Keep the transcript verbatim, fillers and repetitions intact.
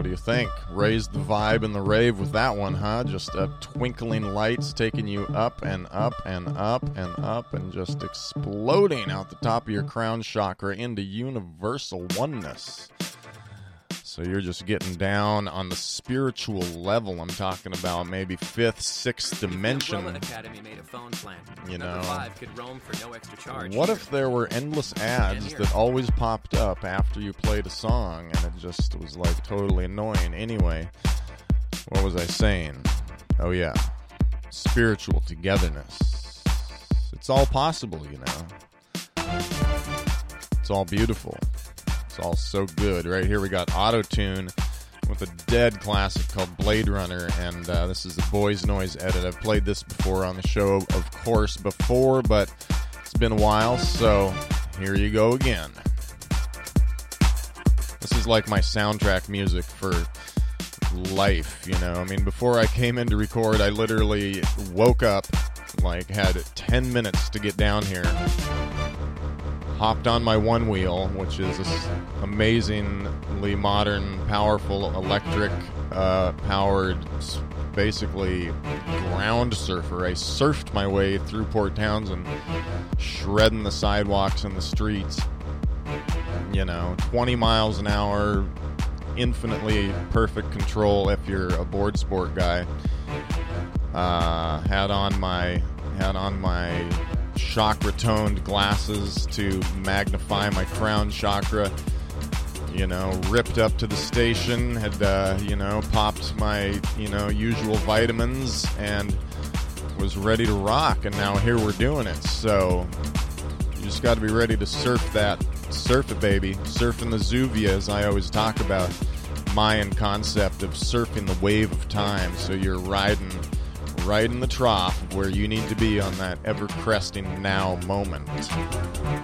What do you think? Raised the vibe and the rave with that one, huh? Just uh, twinkling lights taking you up and up and up and up and just exploding out the top of your crown chakra into universal oneness. So you're just getting down on the spiritual level. I'm talking about maybe fifth, sixth dimension. You know, what if there were endless ads that always popped up after you played a song and it just was like totally annoying? Anyway, what was I saying? Oh yeah, spiritual togetherness. It's all possible, you know. It's all beautiful. It's all so good. Right here we got Auto-Tune with a dead classic called Blade Runner, and uh, this is the Boys Noise edit. I've played this before on the show, of course, before, but it's been a while, so here you go again. This is like my soundtrack music for life, you know. I mean, before I came in to record, I literally woke up, like, had ten minutes to get down here. Hopped on my one wheel, which is this amazingly modern, powerful, electric uh, powered, basically ground surfer. I surfed my way through Port Townsend, shredding the sidewalks and the streets. You know, twenty miles an hour, infinitely perfect control if you're a board sport guy. Uh, had on my had on my chakra-toned glasses to magnify my crown chakra. You know, ripped up to the station, had, uh, you know, popped my, you know, usual vitamins, and was ready to rock, and now here we're doing it. So, you just got to be ready to surf that. Surf it, baby. Surfing the Zuvia, as I always talk about. Mayan concept of surfing the wave of time, so you're riding right in the trough where you need to be on that ever-cresting now moment.